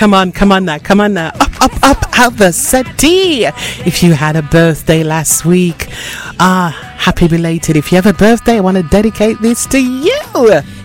come on now. Up out the settee. If you had a birthday last week, happy belated. If you have a birthday, I want to dedicate this to you.